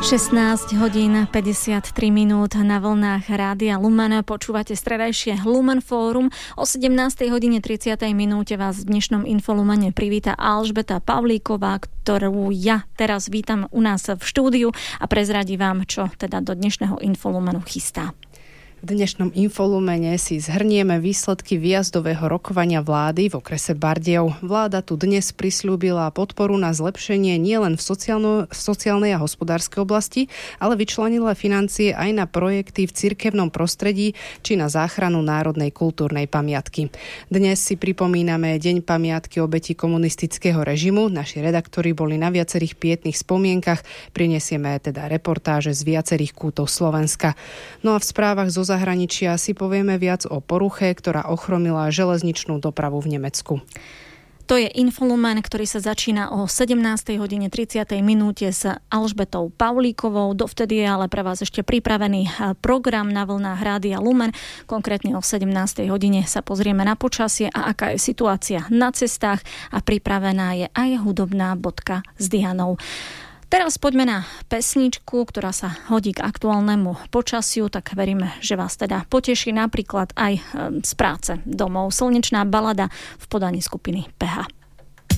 16 hodín 53 minút na vlnách Rádia Lumen. Počúvate stredajšie Lumen Fórum. O 17 hodine 30 minúte vás v dnešnom Infolumene privíta Alžbeta Pavlíková, ktorú ja teraz vítam u nás v štúdiu a prezradí vám, čo teda do dnešného Infolumenu chystá. V dnešnom Infolumene si zhrnieme výsledky výjazdového rokovania vlády v okrese Bardejov. Vláda tu dnes prisľúbila podporu na zlepšenie nielen v sociálnej a hospodárskej oblasti, ale vyčlenila financie aj na projekty v cirkevnom prostredí či na záchranu národnej kultúrnej pamiatky. Dnes si pripomíname Deň pamiatky obetí komunistického režimu. Naši redaktori boli na viacerých pietných spomienkach. Prinesieme teda reportáže z viacerých kútov Slovenska. No a v správach zo zahraničia si povieme viac o poruche, ktorá ochromila železničnú dopravu v Nemecku. To je Infolumen, ktorý sa začína o 17:30 s Alžbetou Pavlíkovou. Dovtedy je ale pre vás ešte pripravený program na vlnách Rádia Lumen. Konkrétne o 17:00 sa pozrieme na počasie a aká je situácia na cestách a pripravená je aj hudobná bodka s Dianou. Teraz poďme na pesničku, ktorá sa hodí k aktuálnemu počasiu, tak veríme, že vás teda poteší napríklad aj z práce domov. Slnečná balada v podaní skupiny PH.